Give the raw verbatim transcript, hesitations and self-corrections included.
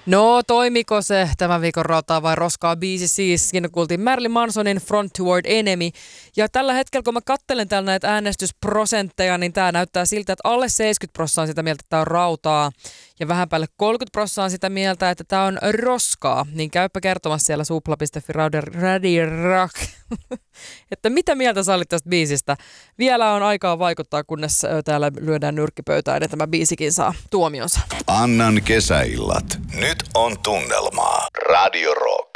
No, toimiko se tämän viikon rautaa vai roskaa biisi siis? Siinä kuultiin Marilyn Mansonin Front Toward Enemy. Ja tällä hetkellä, kun mä katselen täällä näitä äänestysprosentteja, niin tää näyttää siltä, että alle seitsemänkymmentä prosenttia on sitä mieltä, että tää on rautaa. Ja vähän päälle kolmekymmentä prosenttia on sitä mieltä, että tää on roskaa. Niin käypä kertomassa siellä supla piste fi Radio Rock, että mitä mieltä sä olit tästä biisistä. Vielä on aikaa vaikuttaa, kunnes täällä lyödään nyrkkipöytään, että tämä biisikin saa tuomionsa. Annan kesäillat. Nyt on tunnelmaa. Radio Rock.